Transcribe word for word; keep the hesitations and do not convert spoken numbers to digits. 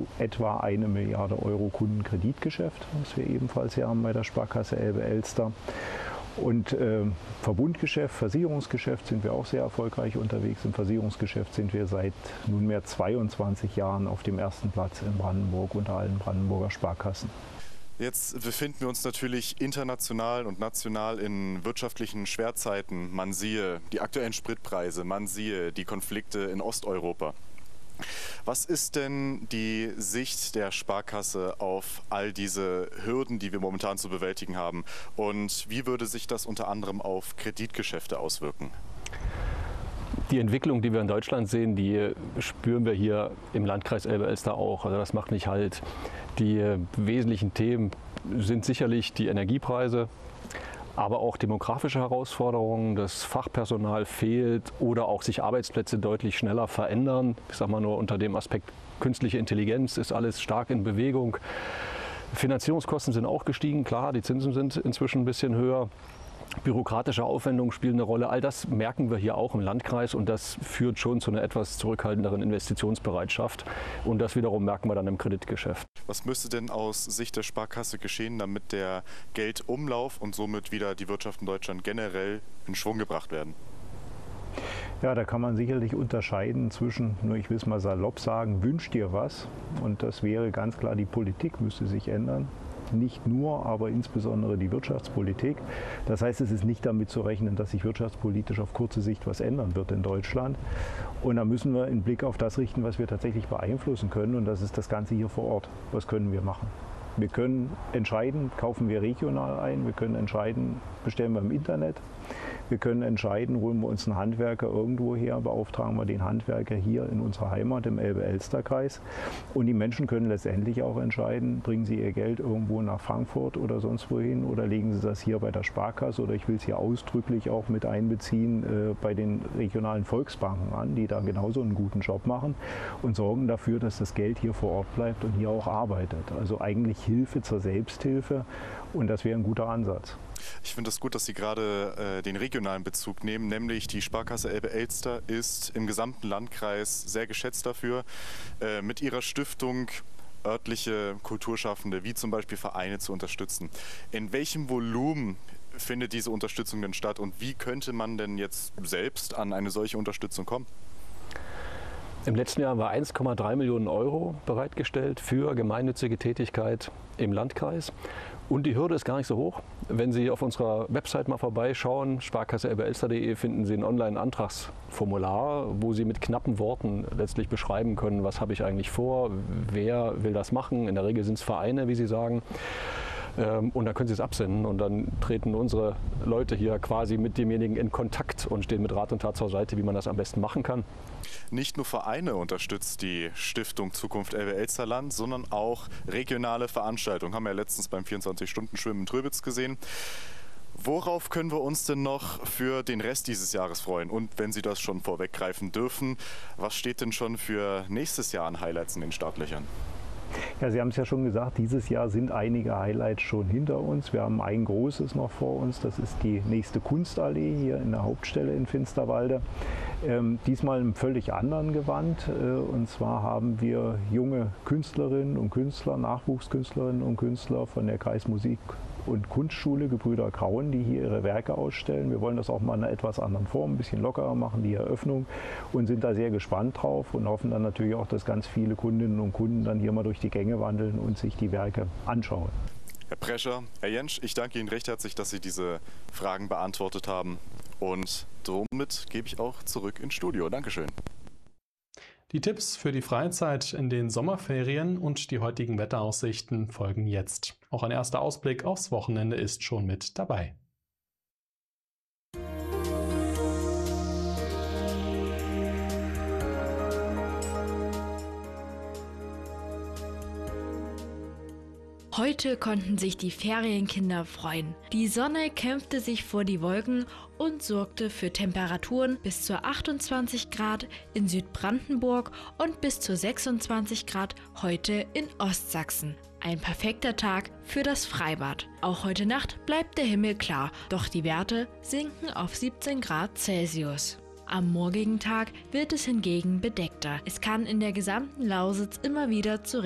etwa eine Milliarde Euro Kundenkreditgeschäft, was wir ebenfalls hier haben bei der Sparkasse Elbe-Elster. Und äh, Verbundgeschäft, Versicherungsgeschäft sind wir auch sehr erfolgreich unterwegs. Im Versicherungsgeschäft sind wir seit nunmehr zweiundzwanzig Jahren auf dem ersten Platz in Brandenburg unter allen Brandenburger Sparkassen. Jetzt befinden wir uns natürlich international und national in wirtschaftlichen Schwerzeiten. Man siehe die aktuellen Spritpreise, man siehe die Konflikte in Osteuropa. Was ist denn die Sicht der Sparkasse auf all diese Hürden, die wir momentan zu bewältigen haben? Und wie würde sich das unter anderem auf Kreditgeschäfte auswirken? Die Entwicklung, die wir in Deutschland sehen, die spüren wir hier im Landkreis Elbe-Elster auch. Also das macht nicht halt. Die wesentlichen Themen sind sicherlich die Energiepreise, aber auch demografische Herausforderungen, das Fachpersonal fehlt oder auch sich Arbeitsplätze deutlich schneller verändern. Ich sage mal nur unter dem Aspekt künstliche Intelligenz ist alles stark in Bewegung. Finanzierungskosten sind auch gestiegen, klar, die Zinsen sind inzwischen ein bisschen höher. Bürokratische Aufwendungen spielen eine Rolle. All das merken wir hier auch im Landkreis und das führt schon zu einer etwas zurückhaltenderen Investitionsbereitschaft. Und das wiederum merken wir dann im Kreditgeschäft. Was müsste denn aus Sicht der Sparkasse geschehen, damit der Geldumlauf und somit wieder die Wirtschaft in Deutschland generell in Schwung gebracht werden? Ja, da kann man sicherlich unterscheiden zwischen, nur ich will es mal salopp sagen, wünsch dir was. Und das wäre ganz klar, die Politik müsste sich ändern. Nicht nur, aber insbesondere die Wirtschaftspolitik. Das heißt, es ist nicht damit zu rechnen, dass sich wirtschaftspolitisch auf kurze Sicht was ändern wird in Deutschland. Und da müssen wir einen Blick auf das richten, was wir tatsächlich beeinflussen können. Und das ist das Ganze hier vor Ort. Was können wir machen? Wir können entscheiden, kaufen wir regional ein. Wir können entscheiden, bestellen wir im Internet. Wir können entscheiden, holen wir uns einen Handwerker irgendwo her, beauftragen wir den Handwerker hier in unserer Heimat im Elbe-Elster-Kreis. Und die Menschen können letztendlich auch entscheiden, bringen sie ihr Geld irgendwo nach Frankfurt oder sonst wohin oder legen sie das hier bei der Sparkasse oder ich will es hier ausdrücklich auch mit einbeziehen äh, bei den regionalen Volksbanken an, die da genauso einen guten Job machen und sorgen dafür, dass das Geld hier vor Ort bleibt und hier auch arbeitet. Also eigentlich Hilfe zur Selbsthilfe und das wäre ein guter Ansatz. Ich finde es gut, dass Sie gerade äh, den regionalen Bezug nehmen, nämlich die Sparkasse Elbe-Elster ist im gesamten Landkreis sehr geschätzt dafür, äh, mit ihrer Stiftung örtliche Kulturschaffende, wie zum Beispiel Vereine, zu unterstützen. In welchem Volumen findet diese Unterstützung denn statt und wie könnte man denn jetzt selbst an eine solche Unterstützung kommen? Im letzten Jahr haben wir eins Komma drei Millionen Euro bereitgestellt für gemeinnützige Tätigkeit im Landkreis. Und die Hürde ist gar nicht so hoch. Wenn Sie auf unserer Website mal vorbeischauen, sparkasse elbe elster punkt de, finden Sie ein Online-Antragsformular, wo Sie mit knappen Worten letztlich beschreiben können, was habe ich eigentlich vor, wer will das machen. In der Regel sind es Vereine, wie Sie sagen. Und dann können Sie es absenden und dann treten unsere Leute hier quasi mit demjenigen in Kontakt und stehen mit Rat und Tat zur Seite, wie man das am besten machen kann. Nicht nur Vereine unterstützt die Stiftung Zukunft Elbe-Elsterland, sondern auch regionale Veranstaltungen. Haben wir ja letztens beim vierundzwanzig-Stunden-Schwimmen in Tröbitz gesehen. Worauf können wir uns denn noch für den Rest dieses Jahres freuen? Und wenn Sie das schon vorweggreifen dürfen, was steht denn schon für nächstes Jahr an Highlights in den Startlöchern? Ja, Sie haben es ja schon gesagt, dieses Jahr sind einige Highlights schon hinter uns. Wir haben ein großes noch vor uns, das ist die nächste Kunstallee hier in der Hauptstelle in Finsterwalde. Ähm, diesmal im völlig anderen Gewand. Äh, und zwar haben wir junge Künstlerinnen und Künstler, Nachwuchskünstlerinnen und Künstler von der Kreismusik- und Kunstschule Gebrüder Grauen, die hier ihre Werke ausstellen. Wir wollen das auch mal in einer etwas anderen Form, ein bisschen lockerer machen, die Eröffnung, und sind da sehr gespannt drauf und hoffen dann natürlich auch, dass ganz viele Kundinnen und Kunden dann hier mal durch die Gänge wandeln und sich die Werke anschauen. Herr Prescher, Herr Jentsch, ich danke Ihnen recht herzlich, dass Sie diese Fragen beantwortet haben. Und somit gebe ich auch zurück ins Studio. Dankeschön. Die Tipps für die Freizeit in den Sommerferien und die heutigen Wetteraussichten folgen jetzt. Auch ein erster Ausblick aufs Wochenende ist schon mit dabei. Heute konnten sich die Ferienkinder freuen. Die Sonne kämpfte sich vor die Wolken und sorgte für Temperaturen bis zu achtundzwanzig Grad in Südbrandenburg und bis zu sechsundzwanzig Grad heute in Ostsachsen. Ein perfekter Tag für das Freibad. Auch heute Nacht bleibt der Himmel klar, doch die Werte sinken auf siebzehn Grad Celsius. Am morgigen Tag wird es hingegen bedeckter. Es kann in der gesamten Lausitz immer wieder zu